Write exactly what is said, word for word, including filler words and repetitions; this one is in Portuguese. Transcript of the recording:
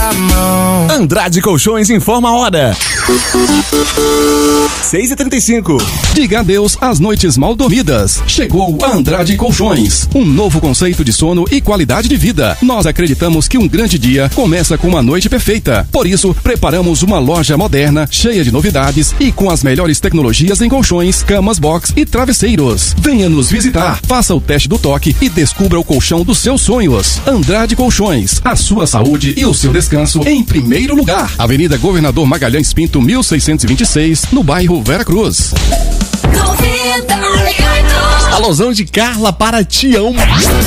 a mão. Andrade Colchões informa a hora. seis e trinta e cinco. Diga adeus às noites mal dormidas. Chegou a Andrade Colchões, um novo conceito de sono e qualidade de vida. Nós acreditamos que um grande dia começa com uma noite perfeita. Por isso, preparamos uma loja moderna, cheia de novidades e com as melhores tecnologias em colchões, camas box e travesseiros. Venha nos visitar, faça o teste do toque e descubra o colchão dos seus sonhos. Andrade Colchões, a sua saúde e o seu descanso em primeiro lugar. Avenida Governador Magalhães Pinto, mil seiscentos e vinte e seis, no bairro Vera Cruz. Alôzão de Carla para Tião.